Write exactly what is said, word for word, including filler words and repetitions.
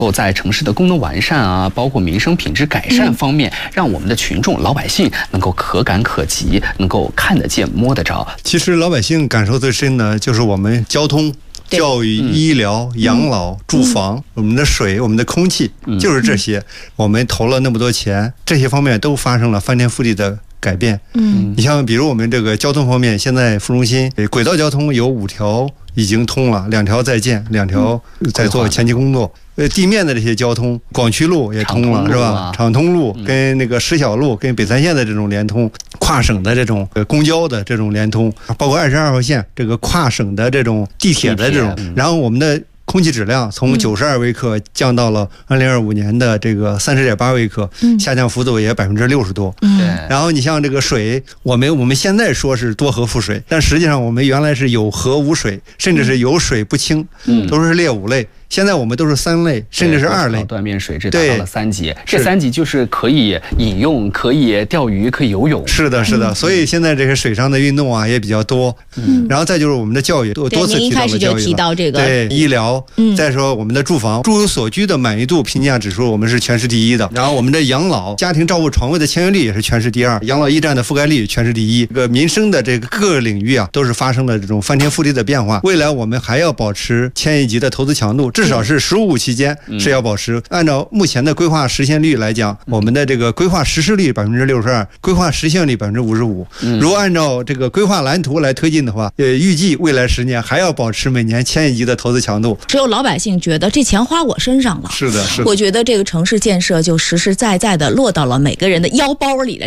在城市的功能完善啊，包括民生品质改善方面，嗯、让我们的群众老百姓能够可感可及，能够看得见摸得着。 其实老百姓感受最深的就是我们交通、教育、医疗、养老、住房，我们的水、我们的空气，就是这些。我们投了那么多钱，这些方面都发生了翻天覆地的改变。嗯，你像比如我们这个交通方面，现在副中心轨道交通有五条已经通了，两条在建，两条在做前期工作。呃，地面的这些交通，广渠路也通了，是吧？畅通路跟那个石小路、跟北三线的这种联通，跨省的这种呃公交的这种联通，包括二十二号线这个跨省的这种地铁的这种，然后我们的空气质量从九十二微克降到了二零二五年的这个三十点八微克，下降幅度也百分之六十多。嗯，然后你像这个水，我们我们现在说是多核复水，但实际上我们原来是有核无水，甚至是有水不清，嗯，都是劣五类。现在我们都是三类，甚至是二类。 断面水质达到了三级，这三级就是可以饮用、可以钓鱼、可以游泳。 是的，是的。嗯、所以现在这个水上的运动啊也比较多。嗯。然后再就是我们的教育，多多次提到了教育。您一开始就提到这个。 对，医疗。嗯。再说我们的住房，住有所居的满意度评价指数，我们是全市第一的。然后我们的养老、家庭照护床位的签约率也是全市第二，养老驿站的覆盖率全市第一。这个民生的这个各个领域啊，都是发生了这种翻天覆地的变化。未来我们还要保持千亿级的投资强度，至少是十五期间是要保持。按照目前的规划实现率来讲，我们的这个规划实施率百分之六十二，规划实现率百分之五十五。如果按照这个规划蓝图来推进的话，呃，预计未来十年还要保持每年千亿级的投资强度。 只有老百姓觉得这钱花我身上了， 是的，是的。 我觉得这个城市建设就实实在在的落到了每个人的腰包里了。